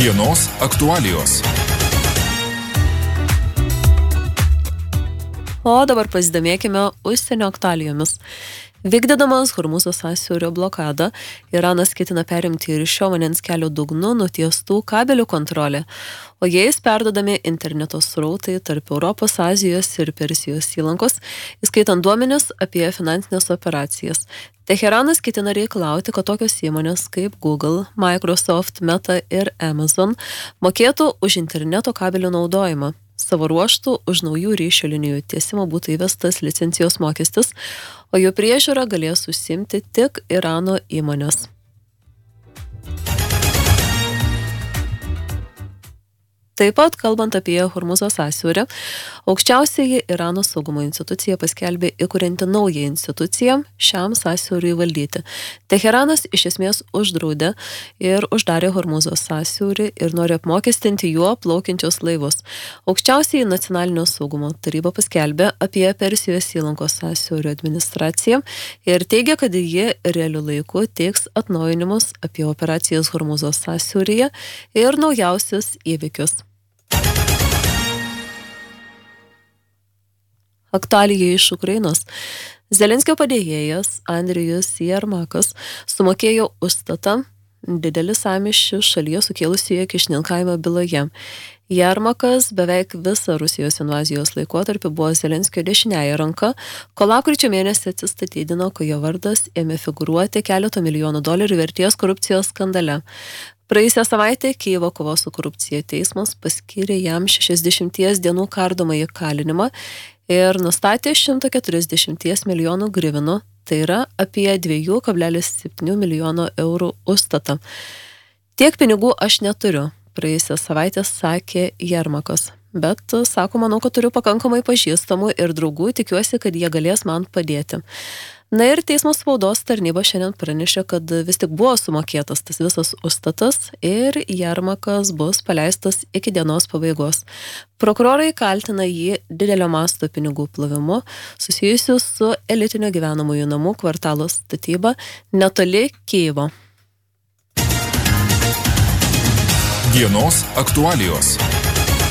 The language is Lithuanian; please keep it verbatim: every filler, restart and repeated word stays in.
Dienos aktualijos. O dabar pasidomėkime užsienio aktualijomis. Vykdydamas Hormūzo sąsiaurio blokadą, Iranas ketina perimti ir šio vandens kelio dugnu nutiestų kabelių kontrolę, o jais perdodami interneto srautai tarp Europos, Azijos ir Persijos įlankos, įskaitant duomenis apie finansinės operacijas. Teheranas ketina reikalauti, kad tokios įmonės kaip Google, Microsoft, Meta ir Amazon mokėtų už interneto kabelių naudojimą. Savo ruoštų už naujų ryšio linijų tiesimą būtų įvestas licencijos mokestis, o jų priežiūrą galės užsiimti tik Irano įmonės. Taip pat, kalbant apie Hormūzo sąsiaurį, aukščiausioji Irano saugumo institucija paskelbė įkurianti naują instituciją šiam sąsiauriui valdyti. Teheranas iš esmės uždraudė ir uždarė Hormūzo sąsiaurį ir nori apmokestinti juo plaukiančius laivus. Aukščiausioji nacionalinio saugumo taryba paskelbė apie Persijos įlankos sąsiaurio administraciją ir teigia, kad ji realiu laiku teiks atnaujinimus apie operacijas Hormūzo sąsiauryje ir naujausius įvykius. Aktualija iš Ukrainos. Zelenskio padėjėjas Andrijus Jermakas sumokėjo užstatą didelį sąmyšį šalyje sukėlusioje kyšininkavimo byloje. Jermakas beveik visą Rusijos invazijos laikotarpį buvo Zelenskio dešiniąja ranka, kol lapkričio mėnesį atsistatydino, kai jo vardas ėmė figūruoti keleto milijonų dolerių vertės korupcijos skandale. Praėjusią savaitę Kijevo kovos su korupcija teismas paskyrė jam šešiasdešimties dienų kardomąjį kalinimą ir nustatė šimto keturiasdešimties milijonų grivinų, tai yra apie dva kablelis septyni milijono eurų užstatą. Tiek pinigų aš neturiu, praėjusią savaitę sakė Jermakas. Bet, sako, manau, kad turiu pakankamai pažįstamų ir draugų, tikiuosi, kad jie galės man padėti. Na ir teismo spaudos tarnyba šiandien pranešė, kad vis tik buvo sumokėtas tas visas užstatas ir Jermakas bus paleistas iki dienos pabaigos. Prokurorai kaltina jį didelio masto pinigų plovimu susijusiu su elitinio gyvenamųjų namų kvartalo statyba netoli Kijevo. Dienos aktualijos.